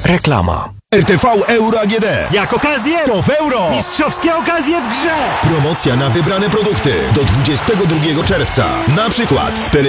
Reklama. RTV Euro AGD. Jak okazję, to w euro. Mistrzowskie okazje w grze. Promocja na wybrane produkty do 22 czerwca. Na przykład